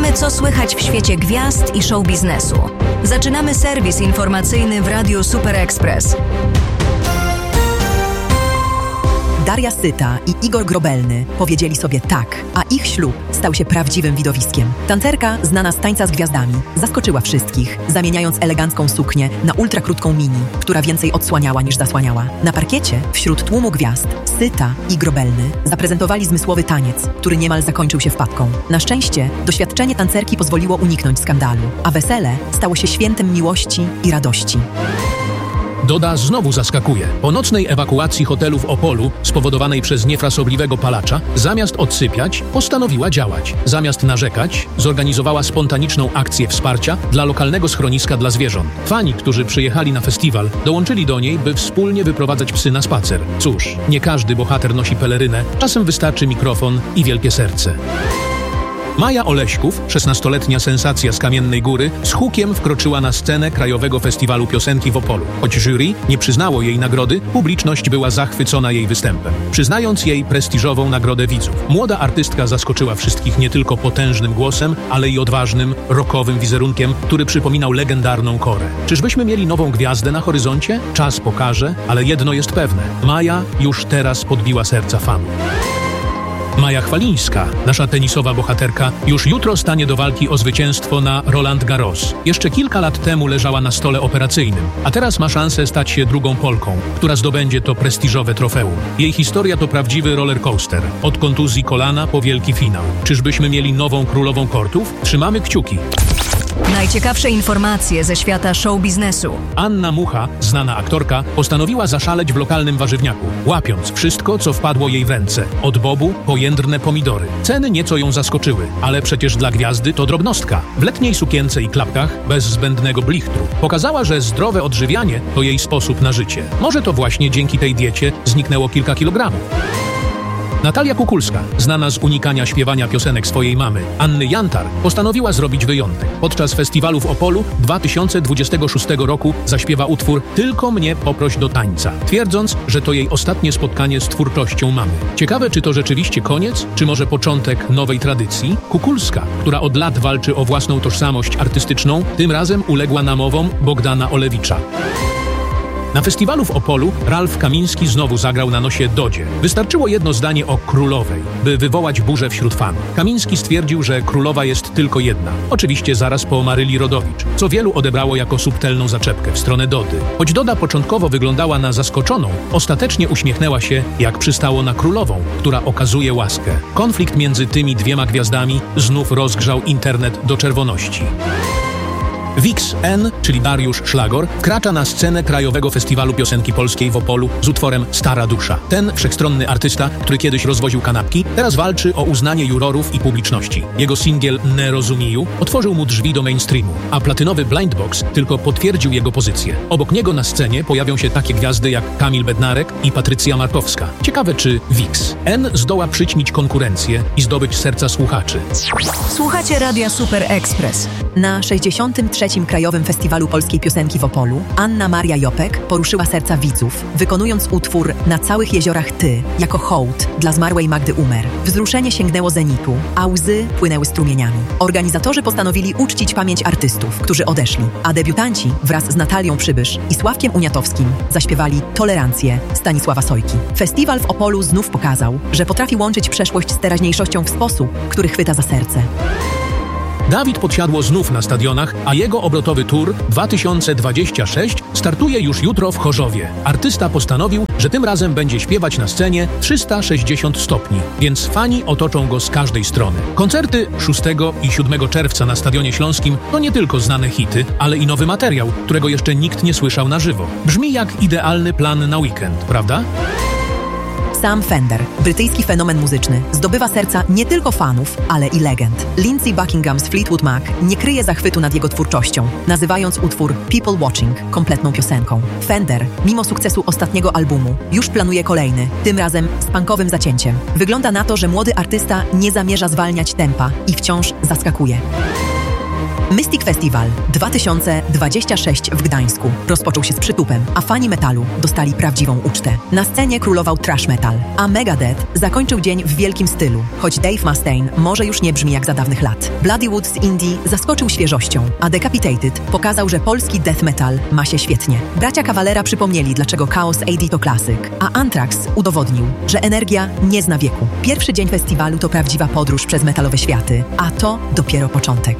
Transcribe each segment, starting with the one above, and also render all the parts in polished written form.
Wiemy, co słychać w świecie gwiazd i show biznesu. Zaczynamy serwis informacyjny w Radiu Super Express. Daria Syta i Igor Grobelny powiedzieli sobie tak, a ich ślub stał się prawdziwym widowiskiem. Tancerka, znana z Tańca z Gwiazdami, zaskoczyła wszystkich, zamieniając elegancką suknię na ultrakrótką mini, która więcej odsłaniała niż zasłaniała. Na parkiecie, wśród tłumu gwiazd, Syta i Grobelny zaprezentowali zmysłowy taniec, który niemal zakończył się wpadką. Na szczęście, doświadczenie tancerki pozwoliło uniknąć skandalu, a wesele stało się świętem miłości i radości. Doda znowu zaskakuje. Po nocnej ewakuacji hotelu w Opolu, spowodowanej przez niefrasobliwego palacza, zamiast odsypiać, postanowiła działać. Zamiast narzekać, zorganizowała spontaniczną akcję wsparcia dla lokalnego schroniska dla zwierząt. Fani, którzy przyjechali na festiwal, dołączyli do niej, by wspólnie wyprowadzać psy na spacer. Cóż, nie każdy bohater nosi pelerynę, czasem wystarczy mikrofon i wielkie serce. Maja Oleśków, 16-letnia sensacja z Kamiennej Góry, z hukiem wkroczyła na scenę Krajowego Festiwalu Piosenki w Opolu. Choć jury nie przyznało jej nagrody, publiczność była zachwycona jej występem, przyznając jej prestiżową nagrodę widzów. Młoda artystka zaskoczyła wszystkich nie tylko potężnym głosem, ale i odważnym, rockowym wizerunkiem, który przypominał legendarną Korę. Czyżbyśmy mieli nową gwiazdę na horyzoncie? Czas pokaże, ale jedno jest pewne. Maja już teraz podbiła serca fanów. Maja Chwalińska, nasza tenisowa bohaterka, już jutro stanie do walki o zwycięstwo na Roland Garros. Jeszcze kilka lat temu leżała na stole operacyjnym, a teraz ma szansę stać się drugą Polką, która zdobędzie to prestiżowe trofeum. Jej historia to prawdziwy rollercoaster. Od kontuzji kolana po wielki finał. Czyżbyśmy mieli nową królową kortów? Trzymamy kciuki. Najciekawsze informacje ze świata show biznesu. Anna Mucha, znana aktorka, postanowiła zaszaleć w lokalnym warzywniaku, łapiąc wszystko, co wpadło jej w ręce. Od bobu po jędrne pomidory. Ceny nieco ją zaskoczyły, ale przecież dla gwiazdy to drobnostka. W letniej sukience i klapkach, bez zbędnego blichtru. Pokazała, że zdrowe odżywianie to jej sposób na życie. Może to właśnie dzięki tej diecie zniknęło kilka kilogramów. Natalia Kukulska, znana z unikania śpiewania piosenek swojej mamy, Anny Jantar, postanowiła zrobić wyjątek. Podczas festiwalu w Opolu 2026 roku zaśpiewa utwór „Tylko mnie poproś do tańca”, twierdząc, że to jej ostatnie spotkanie z twórczością mamy. Ciekawe, czy to rzeczywiście koniec, czy może początek nowej tradycji? Kukulska, która od lat walczy o własną tożsamość artystyczną, tym razem uległa namowom Bogdana Olewicza. Na festiwalu w Opolu Ralf Kamiński znowu zagrał na nosie Dodzie. Wystarczyło jedno zdanie o królowej, by wywołać burzę wśród fanów. Kamiński stwierdził, że królowa jest tylko jedna. Oczywiście zaraz po Maryli Rodowicz, co wielu odebrało jako subtelną zaczepkę w stronę Dody. Choć Doda początkowo wyglądała na zaskoczoną, ostatecznie uśmiechnęła się, jak przystało na królową, która okazuje łaskę. Konflikt między tymi dwiema gwiazdami znów rozgrzał internet do czerwoności. Wix N, czyli Dariusz Szlagor, wkracza na scenę Krajowego Festiwalu Piosenki Polskiej w Opolu z utworem Stara Dusza. Ten wszechstronny artysta, który kiedyś rozwoził kanapki, teraz walczy o uznanie jurorów i publiczności. Jego singiel Nie rozumiju otworzył mu drzwi do mainstreamu, a platynowy Blind Box tylko potwierdził jego pozycję. Obok niego na scenie pojawią się takie gwiazdy jak Kamil Bednarek i Patrycja Markowska. Ciekawe, czy Wix N zdoła przyćmić konkurencję i zdobyć serca słuchaczy. Słuchacie Radia Super Express. Na 63. Krajowym Festiwalu Polskiej Piosenki w Opolu Anna Maria Jopek poruszyła serca widzów, wykonując utwór Na całych jeziorach ty, jako hołd dla zmarłej Magdy Umer. Wzruszenie sięgnęło zenitu, a łzy płynęły strumieniami. Organizatorzy postanowili uczcić pamięć artystów, którzy odeszli, a debiutanci wraz z Natalią Przybysz i Sławkiem Uniatowskim zaśpiewali Tolerancję Stanisława Sojki. Festiwal w Opolu znów pokazał, że potrafi łączyć przeszłość z teraźniejszością w sposób, który chwyta za serce. Dawid Podsiadło znów na stadionach, a jego obrotowy tour 2026 startuje już jutro w Chorzowie. Artysta postanowił, że tym razem będzie śpiewać na scenie 360 stopni, więc fani otoczą go z każdej strony. Koncerty 6 i 7 czerwca na Stadionie Śląskim to nie tylko znane hity, ale i nowy materiał, którego jeszcze nikt nie słyszał na żywo. Brzmi jak idealny plan na weekend, prawda? Sam Fender, brytyjski fenomen muzyczny, zdobywa serca nie tylko fanów, ale i legend. Lindsey Buckingham z Fleetwood Mac nie kryje zachwytu nad jego twórczością, nazywając utwór People Watching kompletną piosenką. Fender, mimo sukcesu ostatniego albumu, już planuje kolejny, tym razem z punkowym zacięciem. Wygląda na to, że młody artysta nie zamierza zwalniać tempa i wciąż zaskakuje. Mystic Festival 2026 w Gdańsku rozpoczął się z przytupem, a fani metalu dostali prawdziwą ucztę. Na scenie królował thrash metal, a Megadeth zakończył dzień w wielkim stylu, choć Dave Mustaine może już nie brzmi jak za dawnych lat. Bloody Wood z Indii zaskoczył świeżością, a Decapitated pokazał, że polski death metal ma się świetnie. Bracia Cavalera przypomnieli, dlaczego Chaos AD to klasyk, a Anthrax udowodnił, że energia nie zna wieku. Pierwszy dzień festiwalu to prawdziwa podróż przez metalowe światy, a to dopiero początek.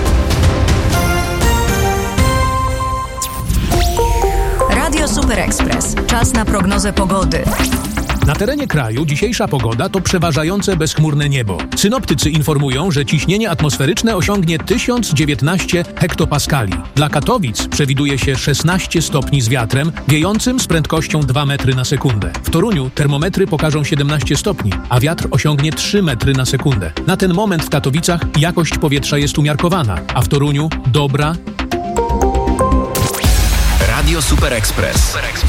Radio Super Express. Czas na prognozę pogody. Na terenie kraju dzisiejsza pogoda to przeważające bezchmurne niebo. Synoptycy informują, że ciśnienie atmosferyczne osiągnie 1019 hektopaskali. Dla Katowic przewiduje się 16 stopni z wiatrem, wiejącym z prędkością 2 metry na sekundę. W Toruniu termometry pokażą 17 stopni, a wiatr osiągnie 3 metry na sekundę. Na ten moment w Katowicach jakość powietrza jest umiarkowana, a w Toruniu dobra. Radio Super Express.